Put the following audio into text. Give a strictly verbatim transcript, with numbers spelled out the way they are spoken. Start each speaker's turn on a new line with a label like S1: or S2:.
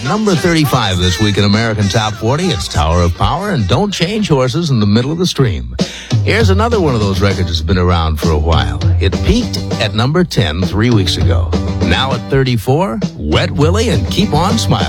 S1: number thirty-five this week in American Top forty. It's Tower of Power and Don't Change Horses in the Middle of the Stream. Here's another one of those records that's been around for a while. It peaked at number ten three weeks ago. Now at thirty-four, Wet Willie and Keep On Smiling.